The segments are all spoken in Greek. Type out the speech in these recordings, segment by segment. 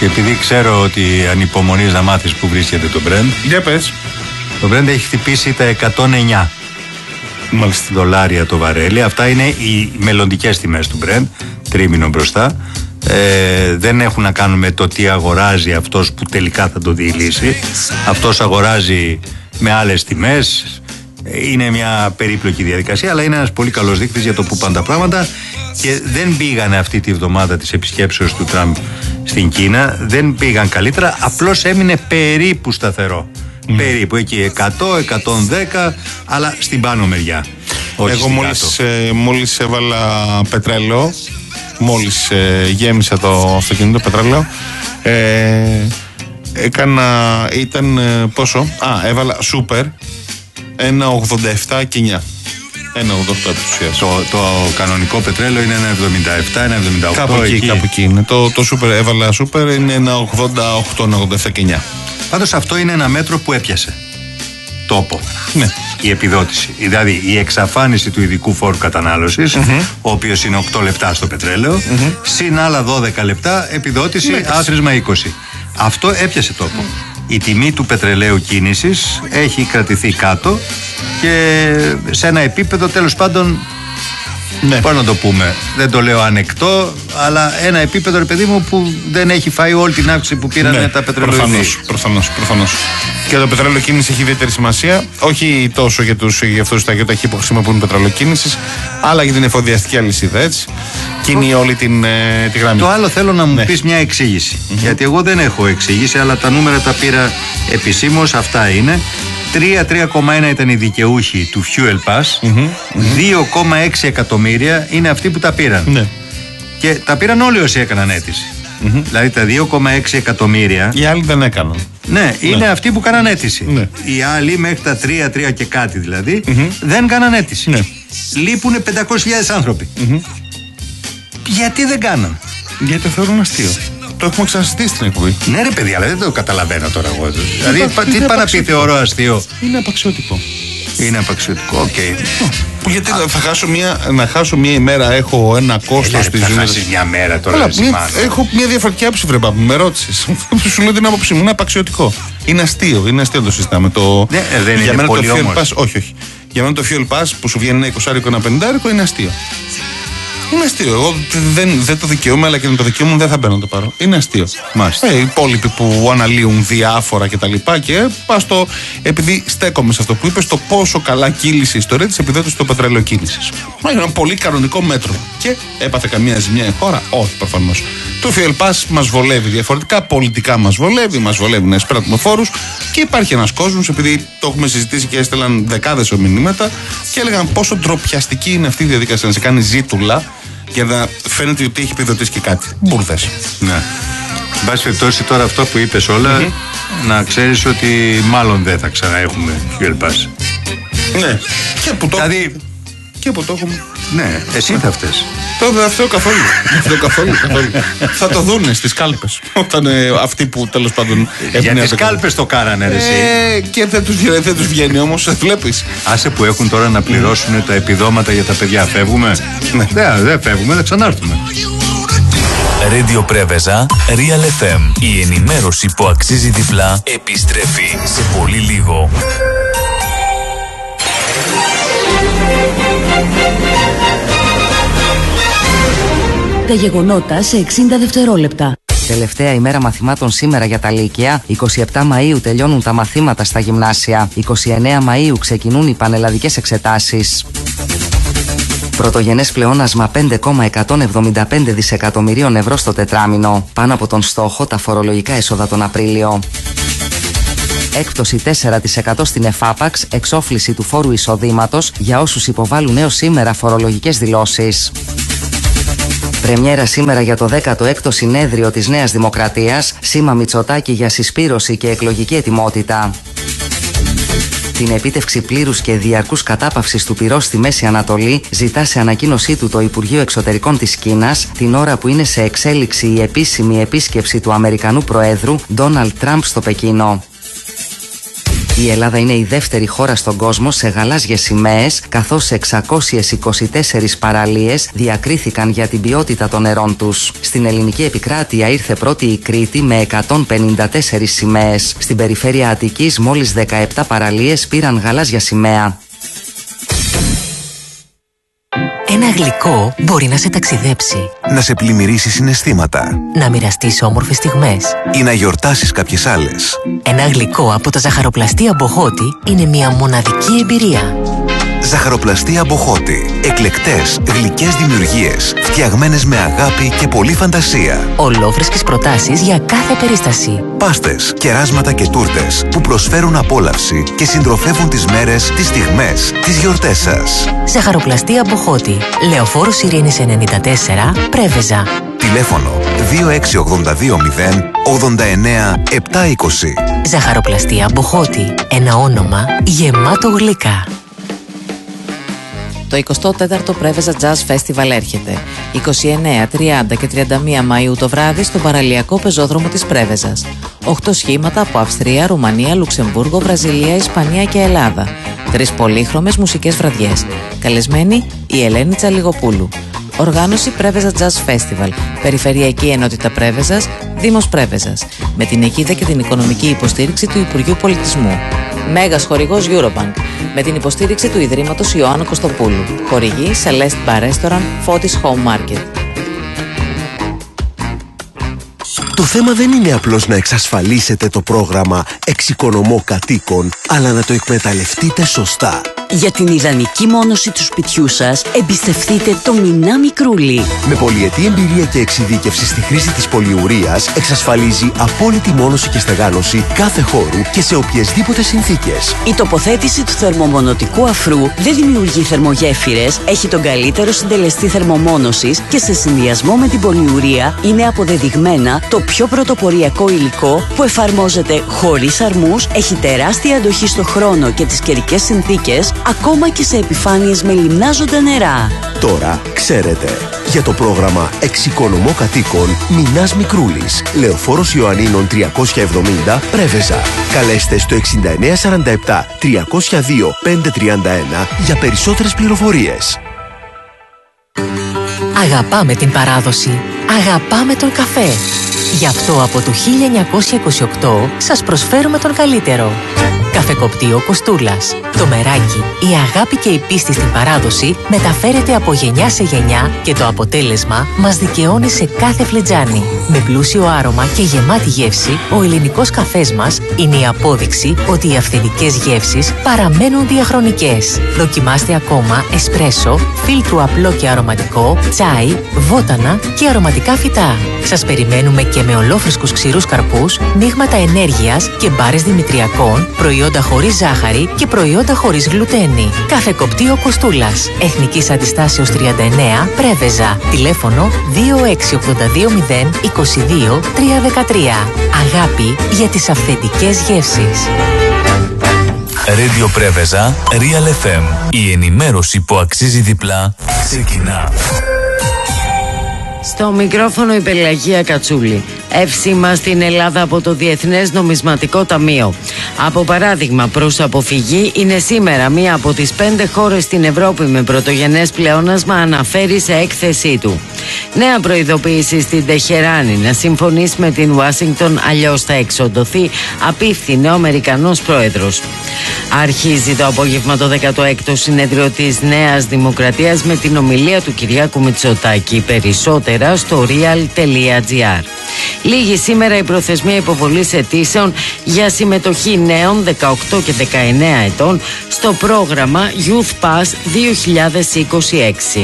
Και επειδή ξέρω ότι ανυπομονείς να μάθεις που βρίσκεται το Brent. Για πες. Το Brent έχει χτυπήσει τα 109 δολάρια το βαρέλι. Αυτά είναι οι μελλοντικές τιμές του Brent, τρίμηνο μπροστά. Δεν έχουν να κάνουν με το τι αγοράζει αυτός που τελικά θα το διηλύσει. Αυτός αγοράζει με άλλες τιμές. Είναι μια περίπλοκη διαδικασία, αλλά είναι ένας πολύ καλός δείκτης για το που πάνε τα πράγματα. Και δεν πήγανε αυτή τη βδομάδα της επισκέψεως του Τραμπ στην Κίνα, δεν πήγαν καλύτερα, απλώς έμεινε περίπου σταθερό. Περίπου εκεί 100, 110, αλλά στην πάνω μεριά. Όχι. Εγώ μόλις έβαλα πετρέλαιο, μόλις γέμισα το αυτοκίνητο πετρέλαιο, πόσο? Έβαλα σούπερ 1,87 και 9. 1,88 το κανονικό πετρέλαιο είναι 1,77, 1,78. Κάπου εκεί είναι. Το σούπερ, έβαλα σούπερ, είναι 1,88, 1,87 και 9. Πάντως αυτό είναι ένα μέτρο που έπιασε τόπο. Ναι. Η επιδότηση. Δηλαδή η εξαφάνιση του ειδικού φόρου κατανάλωσης, ο οποίος είναι 8 λεπτά στο πετρέλαιο, συν άλλα 12 λεπτά επιδότηση, άθροισμα 20. Αυτό έπιασε τόπο. Η τιμή του πετρελαίου κίνησης έχει κρατηθεί κάτω και σε ένα επίπεδο, τέλος πάντων, πώς να το πούμε, δεν το λέω ανεκτό, αλλά ένα επίπεδο, ρε παιδί μου, που δεν έχει φάει όλη την αύξηση που πήραν τα πετρελαιοειδή. Προφανώς. Και το πετρέλαιο κίνηση έχει ιδιαίτερη σημασία, όχι τόσο για αυτούς τα ΙΟΤΑΧΗ που χρησιμοποιούν πετρέλαιο κίνησης, αλλά για την εφοδιαστική αλυσίδα, έτσι. Κίνει όλη τη γραμμή. Το άλλο θέλω να μου πεις μια εξήγηση. Γιατί εγώ δεν έχω εξήγηση, αλλά τα νούμερα τα πήρα επισήμως, αυτά είναι. 3,1 ήταν οι δικαιούχοι του Fuel Pass, 2,6 εκατομμύρια είναι αυτοί που τα πήραν. Ναι. Και τα πήραν όλοι όσοι έκαναν αίτηση. Δηλαδή τα 2,6 εκατομμύρια. Οι άλλοι δεν έκαναν. Ναι, είναι αυτοί που κάναν αίτηση. Ναι. Οι άλλοι μέχρι τα 3 και κάτι δηλαδή δεν κάναν αίτηση. Ναι. Λείπουνε 500.000 άνθρωποι. Γιατί δεν κάναν? Γιατί το θεωρούν αστείο. Το έχουμε ξανασυζητήσει στην εκπομπή. Ναι, ρε παιδί, αλλά δεν το καταλαβαίνω τώρα εγώ. Δηλαδή, τι πάει να πει θεωρώ αστείο? Είναι απαξιωτικό. Είναι απαξιωτικό, οκ. Γιατί να χάσω μια ημέρα, έχω ένα κόστος στη ζωή. Να χάσεις μια μέρα τώρα. Έχω μια διαφορετική άποψη, βρε πάπου. Με ρώτησες. Σου λέω την άποψή μου. Είναι απαξιωτικό. Είναι αστείο το συζητάμε. Δεν για είναι μένα πολύ το όμως. Fuel Pass, όχι. Για μένα το Fuel Pass που σου βγαίνει ένα 20 και ένα 50 είναι αστείο. Είναι αστείο. Εγώ δεν το δικαιούμαι, αλλά και να το δικαιούμαι δεν θα μπαίνω να το πάρω. Είναι αστείο. Οι υπόλοιποι που αναλύουν διάφορα κτλ. Και πας επειδή στέκομαι σε αυτό που είπες, το πόσο καλά κύλησε η ιστορία της επιδότησης του πετρελαιοκίνησης. Είναι ένα πολύ κανονικό μέτρο. Και έπαθε καμία ζημιά η χώρα? Όχι, προφανώς. Το Fuel Pass μας βολεύει διαφορετικά, πολιτικά μας βολεύει να εισπράττουμε φόρους. Και υπάρχει ένας κόσμος, επειδή το έχουμε συζητήσει και έστελαν δεκάδες μηνύματα και έλεγαν πόσο ντροπιαστική είναι αυτή η διαδικασία να σε κάνει ζήτουλα για να φαίνεται ότι έχει επιδοτήσει και κάτι. Μπουρδες. Ναι. Εν πάση περιπτώσει, τώρα αυτό που είπες όλα, να ξέρεις ότι μάλλον δεν θα ξαναέχουμε Fuel Pass. Ναι. Και που το έχουμε. Ναι, εσύ θα φταίς. Αυτό καθόλου. Θα το δούνε στις κάλπες. Όταν αυτοί που τέλος πάντων. Για τις κάλπες το κάνανε, ρε εσύ. Και δεν τους βγαίνει όμως, βλέπεις. Άσε που έχουν τώρα να πληρώσουν τα επιδόματα για τα παιδιά. Φεύγουμε? Ναι. Δεν φεύγουμε, θα ξανάρθουμε. Radio Πρέβεζα, Real FM. Η ενημέρωση που αξίζει διπλά επιστρέφει σε πολύ λίγο. Τα γεγονότα σε 60 δευτερόλεπτα. Τελευταία ημέρα μαθημάτων σήμερα για τα Λύκεια. 27 Μαΐου τελειώνουν τα μαθήματα στα γυμνάσια. 29 Μαΐου ξεκινούν οι πανελλαδικές εξετάσεις. Πρωτογενές πλεόνασμα 5,175 δισεκατομμυρίων ευρώ στο τετράμηνο. Πάνω από τον στόχο τα φορολογικά έσοδα τον Απρίλιο. Έκπτωση 4% στην ΕΦΑΠΑΞ, εξόφληση του φόρου εισοδήματος για όσους υποβάλλουν έως σήμερα φορολογικές δηλώσεις. Πρεμιέρα σήμερα για το 16ο συνέδριο της Νέας Δημοκρατίας, σήμα Μητσοτάκη για συσπήρωση και εκλογική ετοιμότητα. Την επίτευξη πλήρους και διαρκούς κατάπαυσης του πυρός στη Μέση Ανατολή ζητά σε ανακοίνωσή του το Υπουργείο Εξωτερικών της Κίνας, την ώρα που είναι σε εξέλιξη η επίσημη επίσκεψη του Αμερικανού Προέδρου Ντόναλντ Τραμπ στο Πεκίνο. Η Ελλάδα είναι η δεύτερη χώρα στον κόσμο σε γαλάζιες σημαίες, καθώς 624 παραλίες διακρίθηκαν για την ποιότητα των νερών τους. Στην ελληνική επικράτεια ήρθε πρώτη η Κρήτη με 154 σημαίες. Στην περιφέρεια Αττικής μόλις 17 παραλίες πήραν γαλάζια σημαία. Ένα γλυκό μπορεί να σε ταξιδέψει, να σε πλημμυρίσει συναισθήματα, να μοιραστείς όμορφες στιγμές ή να γιορτάσεις κάποιες άλλες. Ένα γλυκό από τα ζαχαροπλαστεία Μποχώτη είναι μια μοναδική εμπειρία. Ζαχαροπλαστεία Μποχώτη. Εκλεκτές, γλυκές δημιουργίες, φτιαγμένες με αγάπη και πολλή φαντασία. Ολόφρεσκες προτάσεις για κάθε περίσταση. Πάστες, κεράσματα και τούρτες που προσφέρουν απόλαυση και συντροφεύουν τις μέρες, τις στιγμές, τις γιορτές σας. Ζαχαροπλαστεία Μποχώτη. Λεωφόρος Ειρήνης 94, Πρέβεζα. Τηλέφωνο 26820 89 720. Ζαχαροπλαστεία Μποχώτη. Ένα όνομα γεμάτο γλυκά. Το 24ο Πρέβεζα Jazz Festival έρχεται 29, 30 και 31 Μαΐου το βράδυ στον παραλιακό πεζόδρομο της Πρέβεζας. 8 σχήματα από Αυστρία, Ρουμανία, Λουξεμβούργο, Βραζιλία, Ισπανία και Ελλάδα. 3 πολύχρωμες μουσικές βραδιές. Καλεσμένη η Ελένη Τσαλιγοπούλου. Οργάνωση Πρέβεζα Jazz Festival, Περιφερειακή Ενότητα Πρέβεζας, Δήμος Πρέβεζας, με την αιγίδα και την οικονομική υποστήριξη του Υπουργείου Πολιτισμού. Μέγας χορηγός Eurobank, με την υποστήριξη του Ιδρύματος Ιωάννου Κωστοπούλου. Χορηγή Celeste Bar Restaurant, Fotis Home Market. Το θέμα δεν είναι απλώς να εξασφαλίσετε το πρόγραμμα Εξοικονομώ Κατοίκων, αλλά να το εκμεταλλευτείτε σωστά. Για την ιδανική μόνωση του σπιτιού σας, εμπιστευτείτε το Μινά Μικρούλι. Με πολυετή εμπειρία και εξειδίκευση στη χρήση της πολυουρίας, εξασφαλίζει απόλυτη μόνωση και στεγάνωση κάθε χώρου και σε οποιασδήποτε συνθήκες. Η τοποθέτηση του θερμομονωτικού αφρού δεν δημιουργεί θερμογέφυρες, έχει τον καλύτερο συντελεστή θερμομόνωσης και σε συνδυασμό με την πολυουρία είναι αποδεδειγμένα το πιο πρωτοποριακό υλικό που εφαρμόζεται χωρίς αρμούς, έχει τεράστια αντοχή στο χρόνο και τις καιρικές συνθήκες, ακόμα και σε επιφάνειες με λιμνάζοντα νερά. Τώρα ξέρετε. Για το πρόγραμμα Εξοικονομώ Κατοίκων, Μινάς Μικρούλης, Λεωφόρος Ιωαννίνων 370, Πρέβεζα. Καλέστε στο 6947 302 531 για περισσότερες πληροφορίες. Αγαπάμε την παράδοση. Αγαπάμε τον καφέ. Γι' αυτό από το 1928 σας προσφέρουμε τον καλύτερο. Καφεκοπτείο Κοστούλας. Το μεράκι, η αγάπη και η πίστη στην παράδοση μεταφέρεται από γενιά σε γενιά και το αποτέλεσμα μας δικαιώνει σε κάθε φλετζάνι. Με πλούσιο άρωμα και γεμάτη γεύση, ο ελληνικός καφές μας είναι η απόδειξη ότι οι αυθεντικές γεύσεις παραμένουν διαχρονικές. Δοκιμάστε ακόμα εσπρέσο, φίλτρου απλό και αρωματικό, τσάι, βότανα και αρωματικά φυτά. Σας περιμένουμε και με ολόφρεσκους ξηρούς καρπούς, μείγματα ενέργειας και μπάρες δημητριακών, προϊόντα χωρίς ζάχαρη και προϊόντα χωρίς γλουτένη. Καφεκοπτείο Κοστούλας. Εθνικής Αντιστάσεως 39, Πρέβεζα. Τηλέφωνο 26820 22 313. Αγάπη για τις αυθεντικές γεύσεις. Radio Πρέβεζα, Real FM. Η ενημέρωση που αξίζει διπλά ξεκινά. Στο μικρόφωνο η Πελαγία Κατσούλη. Εύσημα στην Ελλάδα από το Διεθνές Νομισματικό Ταμείο. Από παράδειγμα, προς αποφυγή είναι σήμερα μία από τις 5 χώρες στην Ευρώπη με πρωτογενές πλεόνασμα, αναφέρει σε έκθεσή του. Νέα προειδοποίηση στην Τεχεράνη να συμφωνήσει με την Ουάσιγκτον, αλλιώς θα εξοντωθεί, απίφθινε ο Αμερικανός πρόεδρος. Αρχίζει το απόγευμα το 16ο συνέδριο της Νέας Δημοκρατίας με την ομιλία του Κυριάκου Μητσοτάκη. Περισσότερα στο real.gr. Λίγη σήμερα η προθεσμία υποβολής αιτήσεων για συμμετοχή νέων 18 και 19 ετών στο πρόγραμμα Youth Pass 2026.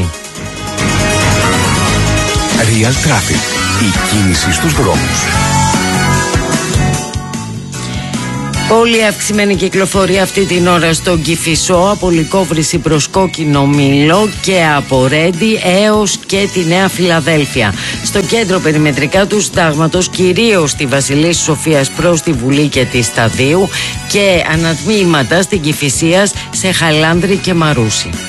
Real Traffic. Η κίνηση στους δρόμους. Πολύ αυξημένη κυκλοφορία αυτή την ώρα στον Κηφισό, από Λυκόβρηση προς Κόκκινο Μήλο και από Ρέντι έως και τη Νέα Φιλαδέλφια. Στο κέντρο περιμετρικά του Συντάγματος, κυρίως στη Βασιλής Σοφίας προς τη Βουλή και τη Σταδίου, και ανατμήματα στην Κηφισίας, σε Χαλάνδρη και Μαρούσι.